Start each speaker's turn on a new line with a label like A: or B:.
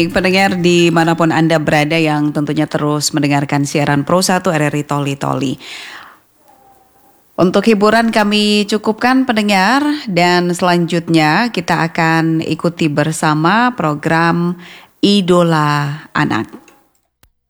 A: Pendengar dimanapun Anda berada yang tentunya terus mendengarkan siaran Pro 1 RRI Toli Toli. Untuk hiburan kami cukupkan pendengar, dan selanjutnya kita akan ikuti bersama program Idola Anak.